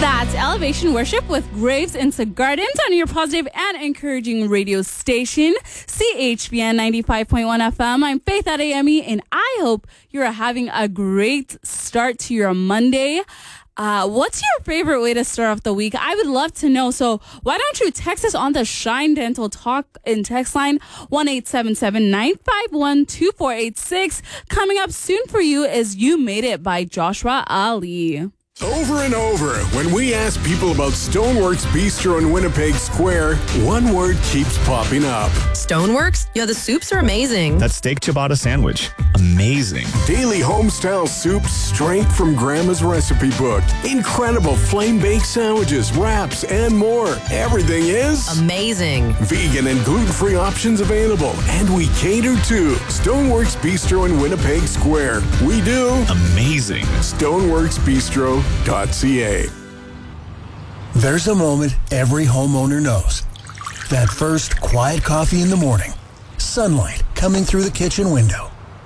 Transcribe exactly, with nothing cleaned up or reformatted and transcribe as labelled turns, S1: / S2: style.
S1: That's Elevation Worship with Graves into Gardens on your positive and encouraging radio station, C H B N ninety-five point one F M. I'm Faith Adeyemi, and I hope you're having a great start to your Monday. Uh, what's your favorite way to start off the week? I would love to know. So why don't you text us on the Shine Dental Talk in text line one eight seven seven, nine five one, two four eight six. Coming up soon for you is You Made It by Joshua Ali.
S2: Over and over, when we ask people about Stoneworks Bistro in Winnipeg Square, one word keeps popping up.
S3: Stoneworks? Yeah, the soups are amazing.
S4: That steak ciabatta sandwich, amazing.
S2: Daily home-style soups straight from Grandma's recipe book. Incredible flame-baked sandwiches, wraps, and more. Everything is
S3: amazing.
S2: Vegan and gluten-free options available, and we cater to Stoneworks Bistro in Winnipeg Square. We do
S4: amazing.
S2: Stoneworks Bistro. .ca.
S5: There's a moment every homeowner knows. That first quiet coffee in the morning. Sunlight coming through the kitchen window.